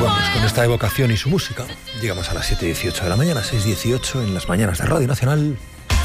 Continuamos con esta evocación y su música. Llegamos a las 7:18 de la mañana, 6:18 en las mañanas de Radio Nacional.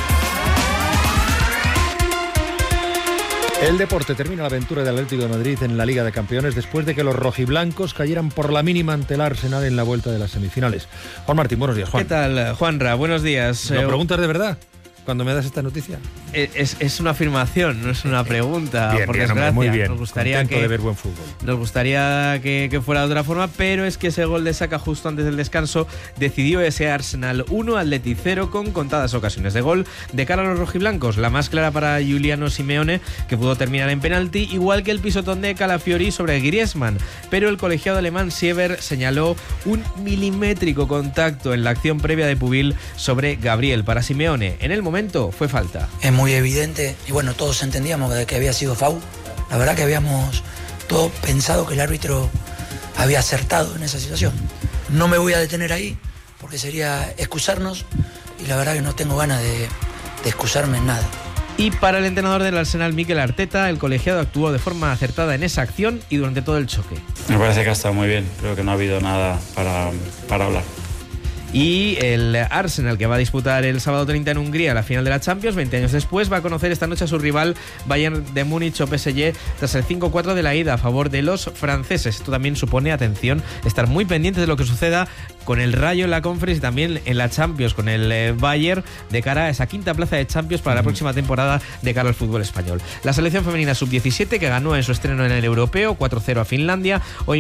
El deporte termina la aventura del Atlético de Madrid en la Liga de Campeones después de que los rojiblancos cayeran por la mínima ante el Arsenal en la vuelta de las semifinales. Juan Martín, buenos días, Juan. ¿Qué tal, Juanra? Buenos días. ¿Lo preguntas de verdad cuando me das esta noticia? Es una afirmación, no es una pregunta. Bien, por bien, desgracia. hombre, muy bien. Nos gustaría contento de ver buen fútbol. Nos gustaría que fuera de otra forma, pero es que ese gol de Saka justo antes del descanso decidió ese Arsenal 1, Atleti 0 con contadas ocasiones de gol de cara a los rojiblancos. La más clara para Giuliano Simeone, que pudo terminar en penalti, igual que el pisotón de Calafiori sobre Griezmann. Pero el colegiado alemán Sieber señaló un milimétrico contacto en la acción previa de Pubil sobre Gabriel. Para Simeone, en el momento fue falta. Es muy evidente y bueno, todos entendíamos que había sido foul. La verdad que habíamos todos pensado que el árbitro había acertado en esa situación. No me voy a detener ahí porque sería excusarnos y la verdad que no tengo ganas de excusarme en nada. Y para el entrenador del Arsenal, Mikel Arteta, el colegiado actuó de forma acertada en esa acción y durante todo el choque. Me parece que ha estado muy bien, creo que no ha habido nada para hablar. Y el Arsenal, que va a disputar el sábado 30 en Hungría la final de la Champions, 20 años después, va a conocer esta noche a su rival Bayern de Múnich o PSG tras el 5-4 de la ida a favor de los franceses. Esto también supone, atención, estar muy pendientes de lo que suceda con el Rayo en la Conference y también en la Champions, con el Bayern, de cara a esa quinta plaza de Champions para la próxima temporada de cara al fútbol español. La selección femenina sub-17, que ganó en su estreno en el Europeo 4-0 a Finlandia, hoy